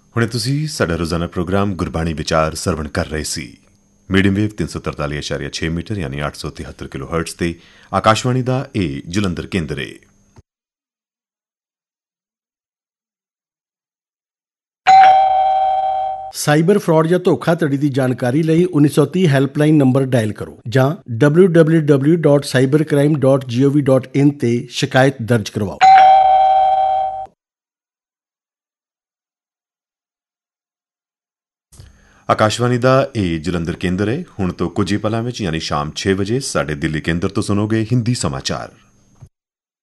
ਹੁਣੇ ਤੁਸੀਂ ਸਾਡਾ ਰੋਜ਼ਾਨਾ ਪ੍ਰੋਗਰਾਮ ਗੁਰਬਾਣੀ ਵਿਚਾਰ ਸਰਵਣ ਕਰ ਰਹੇ ਸੀ। ਮੀਡੀਅਮ ਵੇਵ 343.6 ਮੀਟਰ ਯਾਨੀ 873 ਕਿਲੋ ਹਰਟਜ਼ ਤੇ ਆਕਾਸ਼ਵਾਣੀ ਦਾ ਇਹ ਜਲੰਧਰ ਕੇਂਦਰ ਹੈ। ਸਾਈਬਰ ਫਰਾਡ ਜਾਂ ਧੋਖਾਧੜੀ ਦੀ ਜਾਣਕਾਰੀ ਲਈ 1930 ਹੈਲਪਲਾਈਨ ਨੰਬਰ ਡਾਇਲ ਕਰੋ ਜਾਂ www.cybercrime.gov.in ਤੇ ਸ਼ਿਕਾਇਤ ਦਰਜ ਕਰਵਾਓ। ਆਕਾਸ਼ਵਾਣੀ ਦਾ ਇਹ ਜਲੰਧਰ ਕੇਂਦਰ ਹੈ। ਹੁਣ ਤੋਂ ਕੁਝ ਹੀ ਪਲਾਂ ਵਿੱਚ ਯਾਨੀ ਸ਼ਾਮ 6 ਵਜੇ ਸਾਡੇ ਦਿੱਲੀ ਕੇਂਦਰ ਤੋਂ ਸੁਣੋਗੇ ਹਿੰਦੀ ਸਮਾਚਾਰ।